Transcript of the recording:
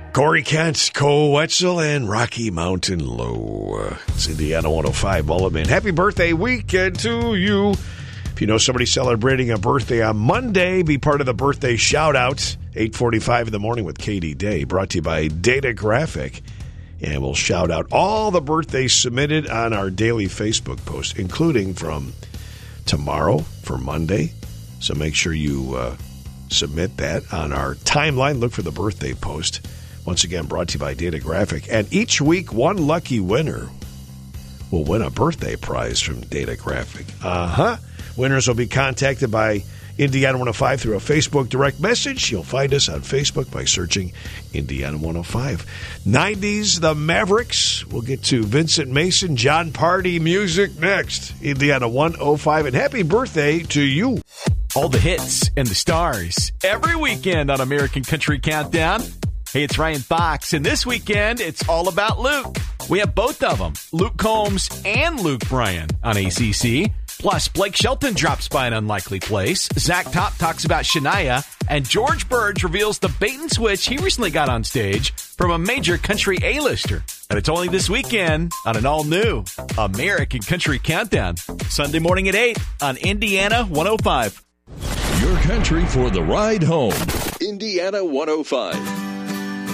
Corey Kent, Cole Wetzel, and Rocky Mountain Low. It's Indiana 105 Mulliman. Happy birthday weekend to you. If you know somebody celebrating a birthday on Monday, be part of the birthday shout-out. 8:45 in the morning with Katie Day, brought to you by Data Graphic. And we'll shout out all the birthdays submitted on our daily Facebook post, including from tomorrow for Monday. So make sure you submit that on our timeline. Look for the birthday post. Once again, brought to you by Data Graphic. And each week, one lucky winner will win a birthday prize from Data Graphic. Winners will be contacted by Indiana 105 through a Facebook direct message. You'll find us on Facebook by searching Indiana 105. 90s, the Mavericks. We'll get to Vincent Mason, John Party music next. Indiana 105. And happy birthday to you. All the hits and the stars every weekend on American Country Countdown. Hey, it's Ryan Fox, and this weekend, it's all about Luke. We have both of them, Luke Combs and Luke Bryan on ACC. Plus, Blake Shelton drops by an unlikely place. Zach Top talks about Shania, and George Burge reveals the bait and switch he recently got on stage from a major country A-lister. And it's only this weekend on an all-new American Country Countdown. Sunday morning at 8 on Indiana 105. Your country for the ride home. Indiana 105.